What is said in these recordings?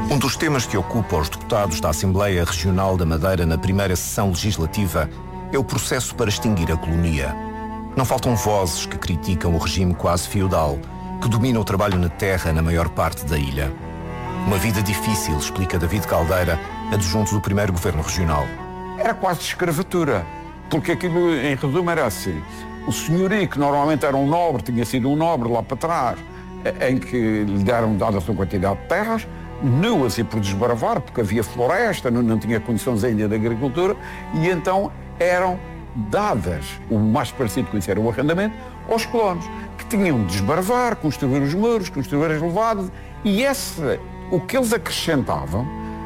Um dos temas que ocupa os deputados da Assembleia Regional da Madeira na primeira sessão legislativa é o processo para extinguir a colonia. Não faltam vozes que criticam o regime quase feudal, que domina o trabalho na terra na maior parte da ilha. Uma vida difícil, explica David Caldeira, adjunto do primeiro governo regional. Era quase escravatura, porque aquilo, em resumo, era assim. O senhorio, que normalmente era um nobre, tinha sido um nobre lá para trás, em que lhe deram dada a sua quantidade de terras, não assim por desbravar, porque havia floresta, não tinha condições ainda de agricultura, e então eram dadas, o mais parecido com isso era o arrendamento, aos colonos, que tinham de desbravar, construir os muros, construir as levadas, e o que eles acrescentavam,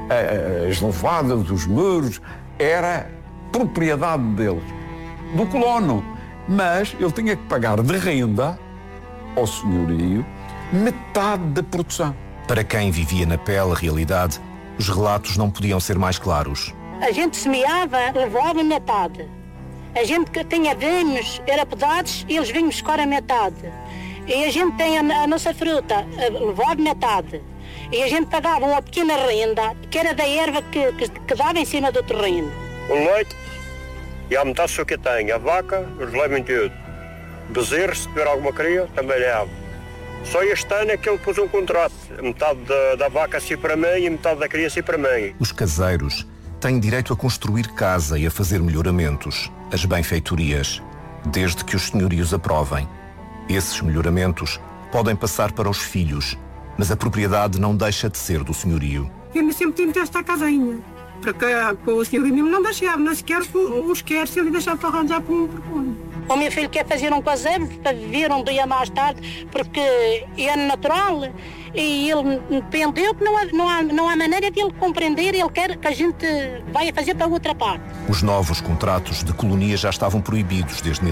as levadas, os muros, era propriedade deles, do colono, mas ele tinha que pagar de renda ao senhorio metade da produção. Para quem vivia na pele a realidade, os relatos não podiam ser mais claros. A gente semeava, levava metade. A gente que tinha vinhos, era pedaços, e eles vinham buscar a metade. E a gente tem a nossa fruta, levava metade. E a gente pagava uma pequena renda, que era da erva que dava em cima do terreno. O leite, e a metade só que tem. A vaca, eles levam tudo. Bezerro, se tiver alguma cria, também leva. Só este ano é que ele pôs um contrato. Metade da vaca assim para mim e metade da cria assim para mim. Os caseiros têm direito a construir casa e a fazer melhoramentos, as benfeitorias, desde que os senhorios aprovem. Esses melhoramentos podem passar para os filhos, mas a propriedade não deixa de ser do senhorio. Eu sempre tive esta casinha, porque o senhorio não deixava, nem sequer os quer se ele deixava para arranjar para um propõe. O meu filho quer fazer um caseiro para viver um dia mais tarde, porque é natural e ele entendeu que não há maneira de ele compreender, ele quer que a gente vá fazer para outra parte. Os novos contratos de colonia já estavam proibidos desde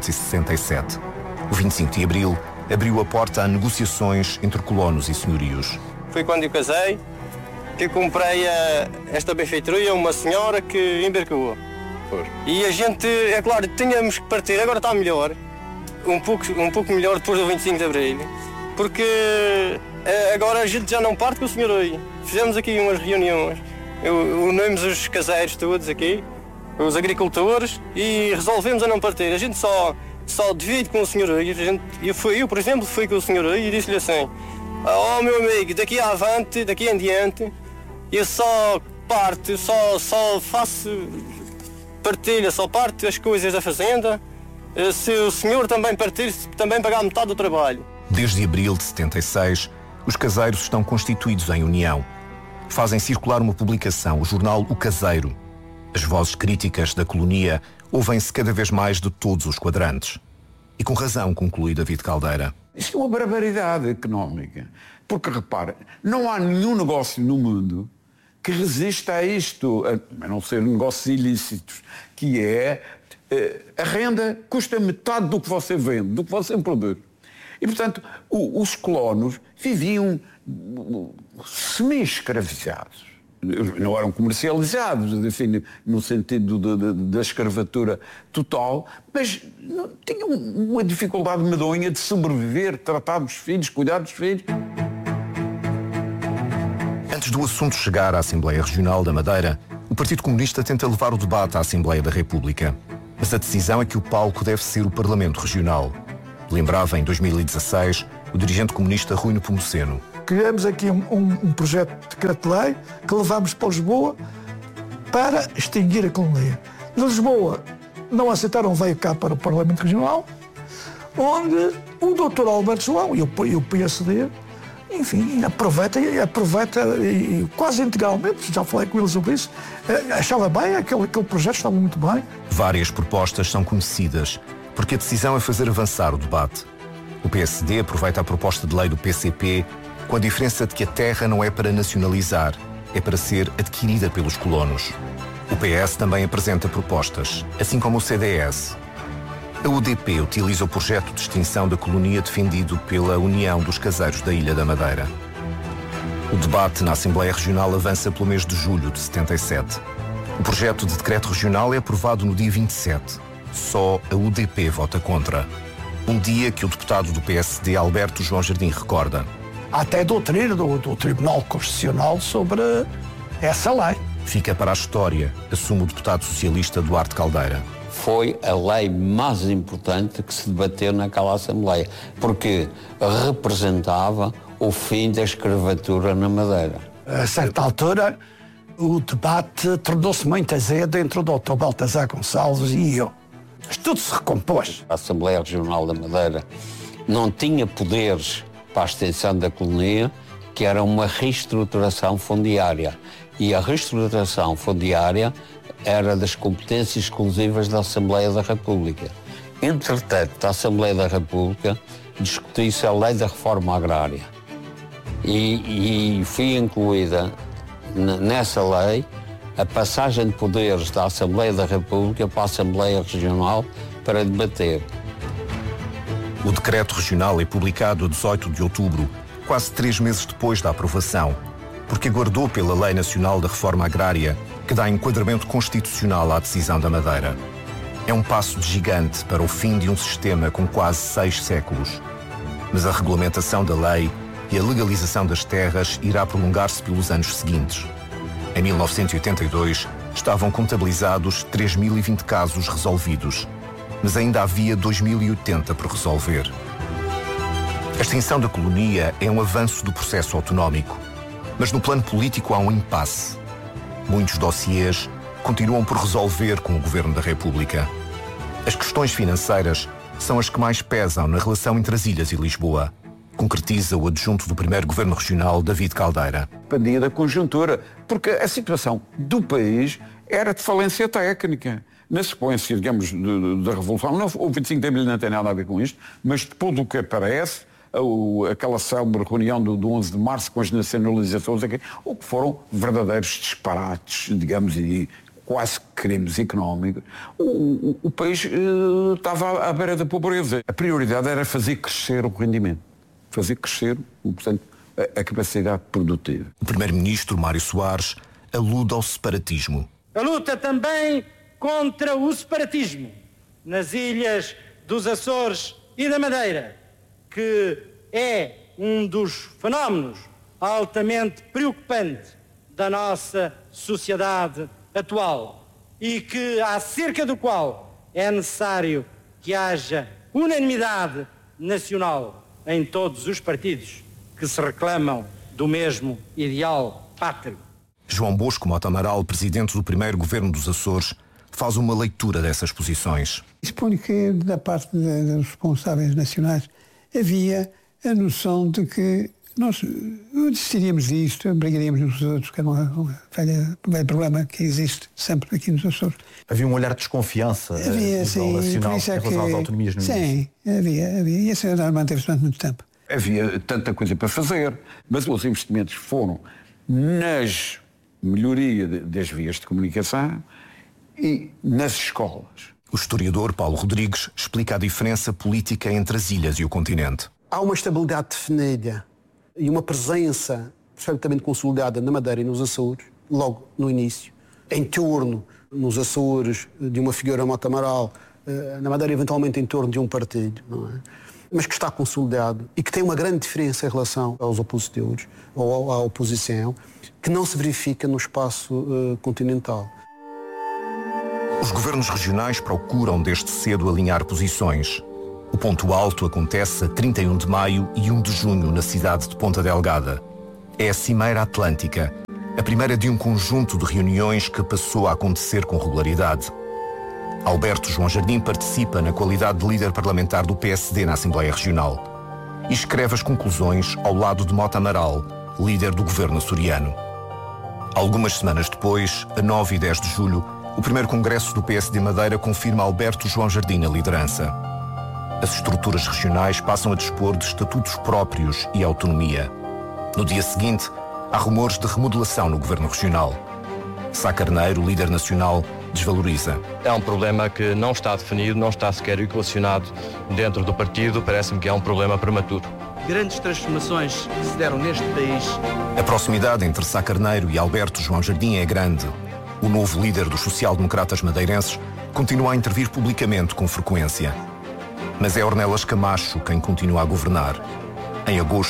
1967. O 25 de abril abriu a porta a negociações entre colonos e senhorios. Foi quando eu casei que comprei esta benfeitoria a uma senhora que embarcou. E a gente, é claro, tínhamos que partir, agora está melhor, um pouco melhor depois do 25 de Abril, porque agora a gente já não parte com o senhor aí. Fizemos aqui umas reuniões, unimos os caseiros todos aqui, os agricultores, e resolvemos a não partir. A gente só divide com o senhor aí. Eu, por exemplo, fui com o senhor aí e disse-lhe assim: oh meu amigo, daqui em diante, eu só parto, só faço partilha, só parte as coisas da fazenda. Se o senhor também partir, também pagar metade do trabalho. Desde abril de 76, os caseiros estão constituídos em união. Fazem circular uma publicação, o jornal O Caseiro. As vozes críticas da colonia ouvem-se cada vez mais de todos os quadrantes. E com razão, conclui David Caldeira. Isto é uma barbaridade económica. Porque, repara, não há nenhum negócio no mundo que resista a isto, a não ser negócios ilícitos, que é a renda custa metade do que você vende, do que você produz. E, portanto, os colonos viviam semi-escravizados. Não eram comercializados, enfim, no sentido da escravatura total, mas tinham uma dificuldade medonha de sobreviver, tratar dos filhos, cuidar dos filhos. Antes do assunto chegar à Assembleia Regional da Madeira, o Partido Comunista tenta levar o debate à Assembleia da República. Mas a decisão é que o palco deve ser o Parlamento Regional. Lembrava em 2016 o dirigente comunista Rui Nepomuceno. Criamos aqui um projeto de decreto-lei que levamos para Lisboa para extinguir a colonia. De Lisboa não aceitaram, veio cá para o Parlamento Regional, onde o Dr. Alberto João e o PSD, enfim, aproveita e quase integralmente, já falei com ele sobre isso, achava bem, aquele projeto estava muito bem. Várias propostas são conhecidas, porque a decisão é fazer avançar o debate. O PSD aproveita a proposta de lei do PCP com a diferença de que a terra não é para nacionalizar, é para ser adquirida pelos colonos. O PS também apresenta propostas, assim como o CDS. A UDP utiliza o projeto de extinção da colonia defendido pela União dos Caseiros da Ilha da Madeira. O debate na Assembleia Regional avança pelo mês de julho de 77. O projeto de decreto regional é aprovado no dia 27. Só a UDP vota contra. Um dia que o deputado do PSD, Alberto João Jardim, recorda. Há até doutrina do Tribunal Constitucional sobre essa lei. Fica para a história, assume o deputado socialista Duarte Caldeira. Foi a lei mais importante que se debateu naquela Assembleia, porque representava o fim da escravatura na Madeira. A certa altura, o debate tornou-se muito azedo entre o Dr. Baltazar Gonçalves e eu. Mas tudo se recompôs. A Assembleia Regional da Madeira não tinha poderes para a extensão da colonia, que era uma reestruturação fundiária. E a reestruturação fundiária era das competências exclusivas da Assembleia da República. Entretanto, a Assembleia da República discutiu-se a lei da reforma agrária. E foi incluída nessa lei a passagem de poderes da Assembleia da República para a Assembleia Regional para debater. O decreto regional é publicado a 18 de outubro, quase 3 meses depois da aprovação, porque aguardou pela Lei Nacional da Reforma Agrária, que dá enquadramento constitucional à decisão da Madeira. É um passo de gigante para o fim de um sistema com quase 6 séculos. Mas a regulamentação da lei e a legalização das terras irá prolongar-se pelos anos seguintes. Em 1982, estavam contabilizados 3.020 casos resolvidos, mas ainda havia 2.080 por resolver. A extinção da colonia é um avanço do processo autonómico, mas no plano político há um impasse. Muitos dossiês continuam por resolver com o Governo da República. As questões financeiras são as que mais pesam na relação entre as ilhas e Lisboa, concretiza o adjunto do primeiro Governo Regional, David Caldeira. Dependia da conjuntura, porque a situação do país era de falência técnica. Na sequência, digamos, da Revolução, não, o 25 de Abril não tem nada a ver com isto, mas depois do que aparece, aquela célebre reunião do 11 de Março com as nacionalizações, o que foram verdadeiros disparates, digamos, e quase crimes económicos, o país estava à beira da pobreza. A prioridade era fazer crescer o rendimento, fazer crescer, portanto, a capacidade produtiva. O primeiro-ministro, Mário Soares, alude ao separatismo. A luta também contra o separatismo nas ilhas dos Açores e da Madeira, que é um dos fenómenos altamente preocupante da nossa sociedade atual e que, acerca do qual é necessário que haja unanimidade nacional em todos os partidos que se reclamam do mesmo ideal pátrio. João Bosco Mota Amaral, presidente do primeiro Governo dos Açores, faz uma leitura dessas posições. Suponho que, da parte dos responsáveis nacionais, havia a noção de que nós desistiríamos disto, brigaríamos uns dos outros, que é um velho problema que existe sempre aqui nos Açores. Havia um olhar de desconfiança havia, sim, nacional em relação às autonomias no início. Sim, havia. E isso manteve-se durante muito tempo. Havia tanta coisa para fazer, mas os investimentos foram nas melhoria das vias de comunicação e nas escolas. O historiador Paulo Rodrigues explica a diferença política entre as ilhas e o continente. Há uma estabilidade definida e uma presença perfeitamente consolidada na Madeira e nos Açores, logo no início, em torno, nos Açores, de uma figura Mota Amaral, na Madeira eventualmente em torno de um partido, não é? Mas que está consolidado e que tem uma grande diferença em relação aos opositores, ou à oposição, que não se verifica no espaço continental. Os governos regionais procuram desde cedo alinhar posições. O ponto alto acontece a 31 de maio e 1 de junho na cidade de Ponta Delgada. É a Cimeira Atlântica, a primeira de um conjunto de reuniões que passou a acontecer com regularidade. Alberto João Jardim participa na qualidade de líder parlamentar do PSD na Assembleia Regional e escreve as conclusões ao lado de Mota Amaral, líder do governo açoriano. Algumas semanas depois, a 9 e 10 de julho, o primeiro congresso do PSD Madeira confirma Alberto João Jardim na liderança. As estruturas regionais passam a dispor de estatutos próprios e autonomia. No dia seguinte, há rumores de remodelação no governo regional. Sá Carneiro, líder nacional, desvaloriza. É um problema que não está definido, não está sequer equacionado dentro do partido. Parece-me que é um problema prematuro. Grandes transformações que se deram neste país. A proximidade entre Sá Carneiro e Alberto João Jardim é grande. O novo líder dos social-democratas madeirenses continua a intervir publicamente com frequência. Mas é Ornelas Camacho quem continua a governar. Em agosto,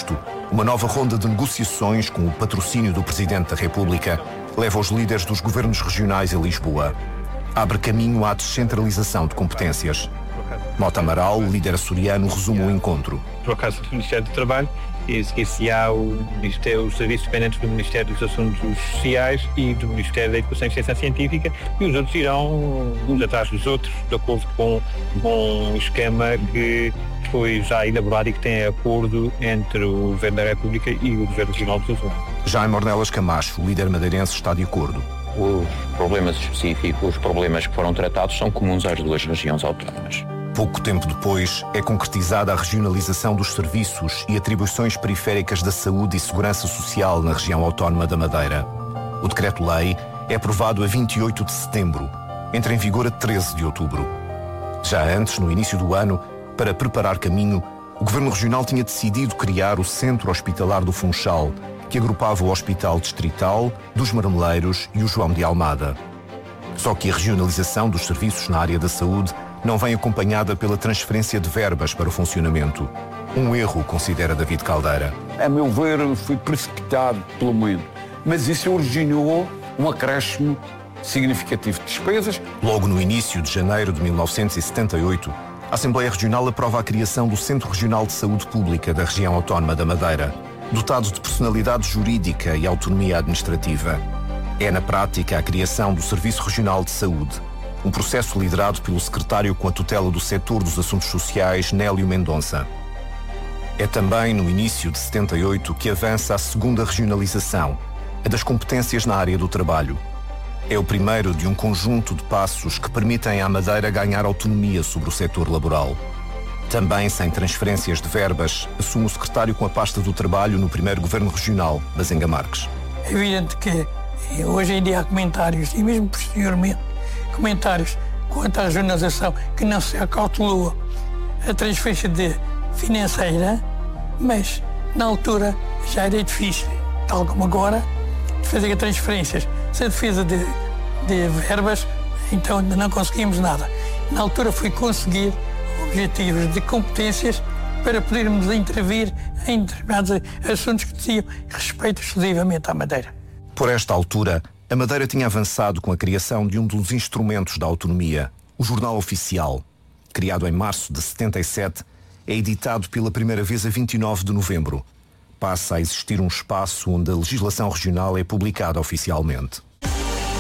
Uma nova ronda de negociações com o patrocínio do Presidente da República leva os líderes dos governos regionais a Lisboa. Abre caminho à descentralização de competências. Mota Amaral, líder açoriano, resume o encontro. Por acaso do Ministério do Trabalho, seguir-se-á os serviços dependentes do Ministério dos Assuntos Sociais e do Ministério da Educação e Extensão Científica, e os outros irão uns atrás dos outros, de acordo com um esquema que foi já elaborado e que tem acordo entre o Governo da República e o Governo Regional dos Açores. Jaime Ornelas Camacho, líder madeirense, está de acordo. Os problemas específicos, os problemas que foram tratados são comuns às duas regiões autónomas. Pouco tempo depois, é concretizada a regionalização dos serviços e atribuições periféricas da saúde e segurança social na região autónoma da Madeira. O decreto-lei é aprovado a 28 de setembro, entra em vigor a 13 de outubro. Já antes, no início do ano, para preparar caminho, o Governo Regional tinha decidido criar o Centro Hospitalar do Funchal, que agrupava o Hospital Distrital, dos Marmeleiros e o João de Almada. Só que a regionalização dos serviços na área da saúde não vem acompanhada pela transferência de verbas para o funcionamento. Um erro, considera David Caldeira. A meu ver, foi precipitado pelo momento, mas isso originou um acréscimo significativo de despesas. Logo no início de janeiro de 1978, a Assembleia Regional aprova a criação do Centro Regional de Saúde Pública da região autónoma da Madeira, dotado de personalidade jurídica e autonomia administrativa. É, na prática, a criação do Serviço Regional de Saúde, um processo liderado pelo secretário com a tutela do setor dos assuntos sociais, Nélio Mendonça. É também no início de 78 que avança a segunda regionalização, a das competências na área do trabalho. É o primeiro de um conjunto de passos que permitem à Madeira ganhar autonomia sobre o setor laboral. Também sem transferências de verbas, assume o secretário com a pasta do trabalho no primeiro governo regional, Bazenga Marques. É evidente que hoje em dia há comentários, e mesmo posteriormente, comentários quanto à regionalização que não se acautelou a transferência financeira, mas na altura já era difícil, tal como agora, de fazer transferências sem defesa de verbas, então ainda não conseguimos nada. Na altura foi conseguir objetivos de competências para podermos intervir em determinados assuntos que diziam respeito exclusivamente à Madeira. Por esta altura, a Madeira tinha avançado com a criação de um dos instrumentos da autonomia, o Jornal Oficial. Criado em março de 77, é editado pela primeira vez a 29 de novembro. Passa a existir um espaço onde a legislação regional é publicada oficialmente.